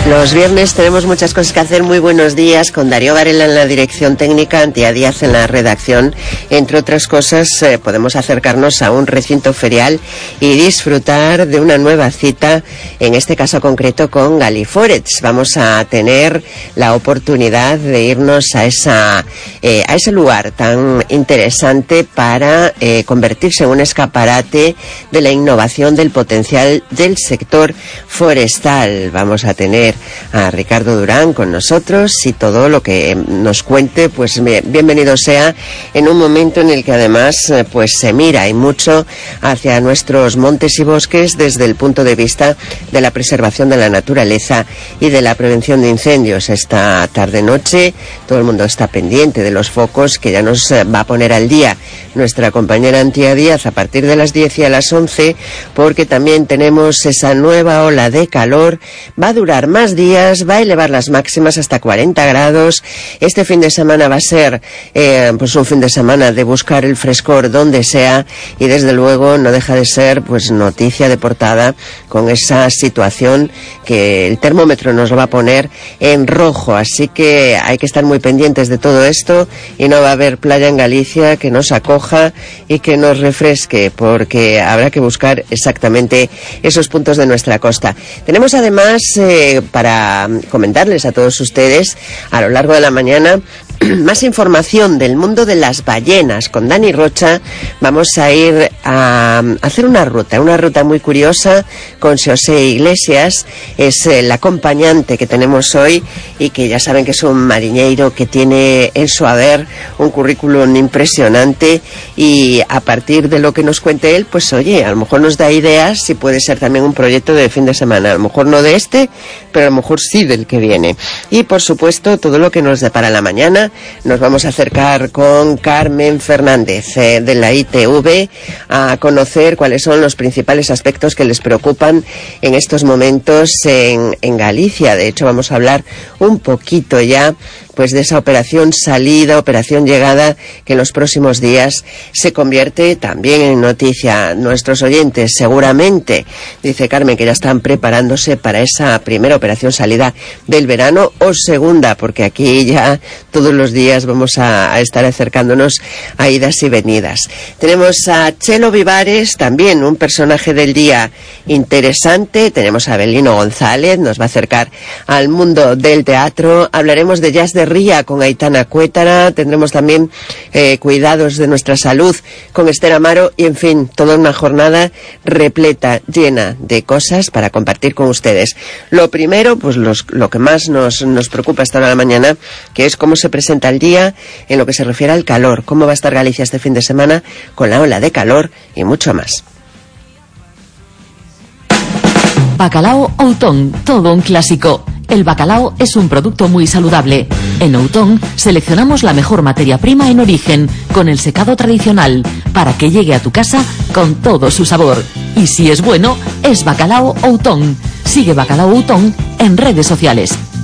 Los viernes tenemos muchas cosas que hacer. Muy buenos días, con Darío Varela en la dirección técnica, Antía Díaz en la redacción. Entre otras cosas, podemos acercarnos a un recinto ferial y disfrutar de una nueva cita, en este caso concreto con Galiforex. Vamos a tener la oportunidad de irnos a ese lugar tan interesante para convertirse en un escaparate de la innovación, del potencial del sector forestal. Vamos a tener a Ricardo Durán con nosotros y todo lo que nos cuente, pues bienvenido sea en un momento en el que además pues se mira y mucho hacia nuestros montes y bosques desde el punto de vista de la preservación de la naturaleza y de la prevención de incendios. Esta tarde-noche todo el mundo está pendiente de los focos que ya nos va a poner al día nuestra compañera Antía Díaz a partir de las 10 y a las 11, porque también tenemos esa nueva ola de calor. Va a durar más días, va a elevar las máximas hasta 40 grados. Este fin de semana va a ser pues un fin de semana de buscar el frescor donde sea, y desde luego no deja de ser pues noticia de portada con esa situación que el termómetro nos lo va a poner en rojo. Así que hay que estar muy pendientes de todo esto, y no va a haber playa en Galicia que nos acoja y que nos refresque, porque habrá que buscar exactamente esos puntos de nuestra costa. Tenemos además para comentarles a todos ustedes a lo largo de la mañana más información del mundo de las ballenas. Con Dani Rocha vamos a ir a hacer una ruta muy curiosa con José Iglesias. Es el acompañante que tenemos hoy, y que ya saben que es un mariñeiro que tiene en su haber un currículum impresionante, y a partir de lo que nos cuente él, pues oye, a lo mejor nos da ideas si puede ser también un proyecto de fin de semana, a lo mejor no de este, pero a lo mejor sí del que viene. Y por supuesto todo lo que nos depara la mañana. Nos vamos a acercar con Carmen Fernández de la ITV a conocer cuáles son los principales aspectos que les preocupan en estos momentos en Galicia. De hecho, vamos a hablar un poquito ya pues de esa operación salida, operación llegada, que en los próximos días se convierte también en noticia. Nuestros oyentes seguramente, dice Carmen, que ya están preparándose para esa primera operación salida del verano, o segunda, porque aquí ya todos los días vamos a estar acercándonos a idas y venidas. Tenemos a Chelo Vivares, también un personaje del día interesante. Tenemos a Abelino González, nos va a acercar al mundo del teatro. Hablaremos de jazz de Ría con Aitana Cuétara. Tendremos también cuidados de nuestra salud con Esther Amaro, y en fin, toda una jornada repleta, llena de cosas para compartir con ustedes. Lo primero, pues lo que más nos preocupa esta hora de la mañana, que es cómo se presenta el día en lo que se refiere al calor, cómo va a estar Galicia este fin de semana con la ola de calor y mucho más. Bacalao Outón, todo un clásico. El bacalao es un producto muy saludable. En Outón seleccionamos la mejor materia prima en origen, con el secado tradicional, para que llegue a tu casa con todo su sabor. Y si es bueno, es Bacalao Outón. Sigue Bacalao Outón en redes sociales.